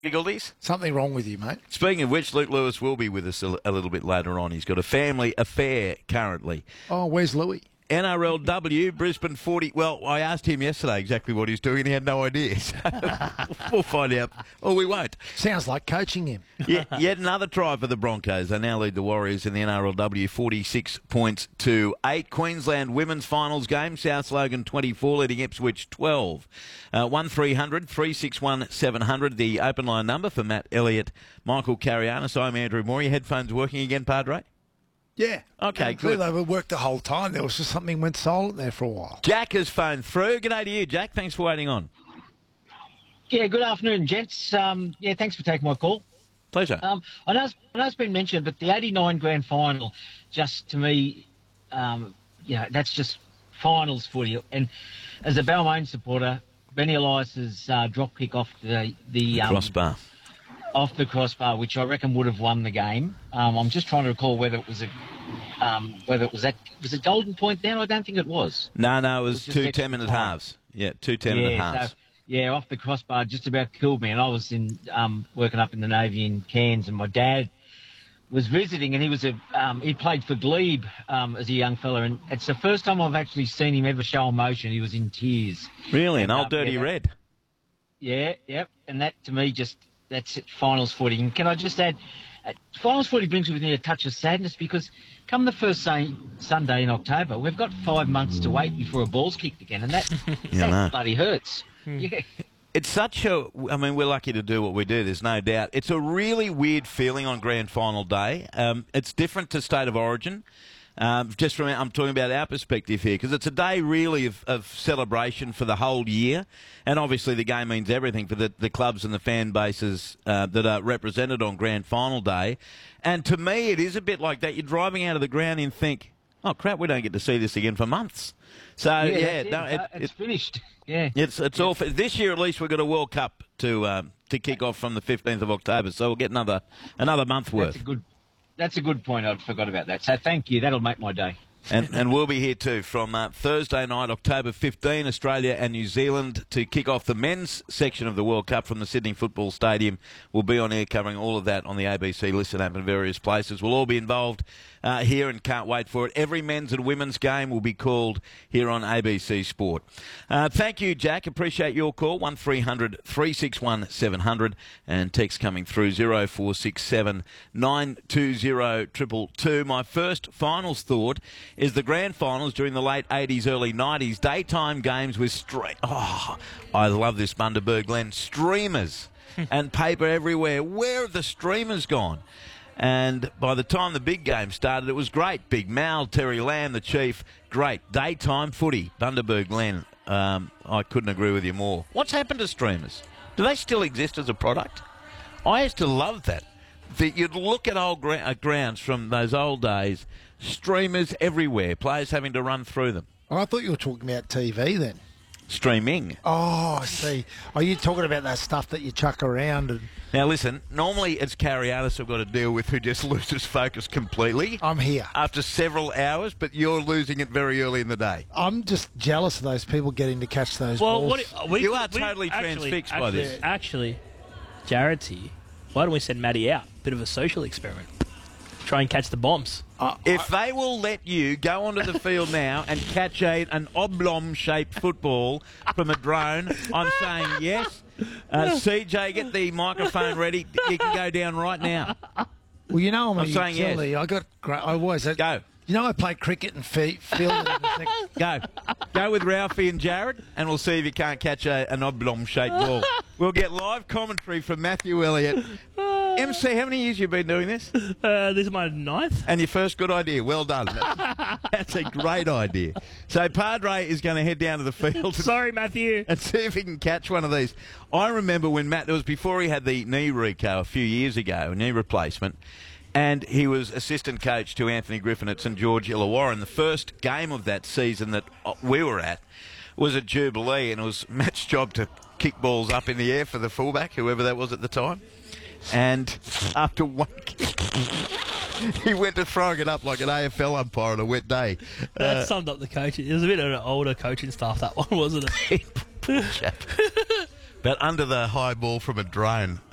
difficulties. Something wrong with you, mate. Speaking of which, Luke Lewis will be with us a little bit later on. He's got a family affair currently. Oh, where's Louis? NRLW, Brisbane 40. Well, I asked him yesterday exactly what he's doing, and he had no idea. So we'll find out. Or we won't. Sounds like coaching him. Yet another try for the Broncos. They now lead the Warriors in the NRLW 46 points to 8. Queensland women's finals game. South Logan 24, leading Ipswich 12. 1300 361 700, the open line number for Matt Elliott, Michael Carianis. I'm Andrew Moore. Your headphones working again, Padre? Yeah. Okay, good. They worked the whole time. There was just something went silent there for a while. Jack has phoned through. G'day to you, Jack. Thanks for waiting on. Yeah, good afternoon, gents. Thanks for taking my call. Pleasure. I know it's been mentioned, but the 89 grand final, just to me, that's just finals footy. And as a Balmain supporter, Benny Elias's drop kick off the crossbar. Off the crossbar, which I reckon would have won the game. I'm just trying to recall whether it was it Golden Point then? I don't think it was. No, it was two 10-minute halves. Yeah, two 10-minute halves. So, off the crossbar just about killed me. And I was working up in the Navy in Cairns, and my dad was visiting, and he played for Glebe as a young fella, and it's the first time I've actually seen him ever show emotion. He was in tears. Really, an old dirty red. Yeah, yep. And that to me that's it, finals footy. And can I just add, finals footy brings with me a touch of sadness because come the first Sunday in October, we've got 5 months to wait before a ball's kicked again, and that bloody hurts. Yeah. It's such we're lucky to do what we do, there's no doubt. It's a really weird feeling on Grand Final Day. It's different to State of Origin. I'm talking about our perspective here, because it's a day really of celebration for the whole year, and obviously the game means everything for the clubs and the fan bases that are represented on Grand Final Day. And to me, it is a bit like that. You're driving out of the ground and think, oh crap, we don't get to see this again for months. So it's finished. Yeah, it's all for, this year at least. We've got a World Cup to kick off from the 15th of October, so we'll get another month worth. That's a good point. I forgot about that. So thank you. That'll make my day. And we'll be here too from Thursday night, October 15, Australia and New Zealand, to kick off the men's section of the World Cup from the Sydney Football Stadium. We'll be on air covering all of that on the ABC Listen app in various places. We'll all be involved here and can't wait for it. Every men's and women's game will be called here on ABC Sport. Thank you, Jack. Appreciate your call. 1300 361 700 and text coming through 0467 920 222. My first finals thought is the grand finals during the late 80s, early 90s. Daytime games with I love this, Bundaberg Glen. Streamers and paper everywhere. Where have the streamers gone? And by the time the big game started, it was great. Big Mal, Terry Lamb, the Chief, great. Daytime footy, Bundaberg Glen. I couldn't agree with you more. What's happened to streamers? Do they still exist as a product? I used to love that. You'd look at old grounds from those old days, streamers everywhere, players having to run through them. Oh, I thought you were talking about TV then. Streaming. Oh, I see. Are you talking about that stuff that you chuck around? Now, listen, normally it's Carianis I've got to deal with, who just loses focus completely. I'm here. After several hours, but you're losing it very early in the day. I'm just jealous of those people getting to catch those balls. You are totally transfixed by this. Actually, Jared's here. Why don't we send Matty out? Bit of a social experiment. Try and catch the bombs. If they will let you go onto the field now and catch an oblong-shaped football from a drone, I'm saying yes. CJ, get the microphone ready. You can go down right now. Well, you know I'm saying utility. Yes. I always go. You know I play cricket and field. Go with Ralphie and Jared, and we'll see if you can't catch an oblong-shaped ball. We'll get live commentary from Matthew Elliott. MC, how many years have you been doing this? This is my 9th. And your first good idea. Well done. That's a great idea. So Padre is going to head down to the field. Sorry, Matthew. And see if he can catch one of these. I remember when it was before he had the knee reco a few years ago, a knee replacement, and he was assistant coach to Anthony Griffin at St George Illawarra. The first game of that season that we were at was at Jubilee, and it was Matt's job to kick balls up in the air for the fullback, whoever that was at the time. And after one kick, he went to throwing it up like an AFL umpire on a wet day. That summed up the coaching. It was a bit of an older coaching staff, that one, wasn't it? Poor chap. But under the high ball from a drone.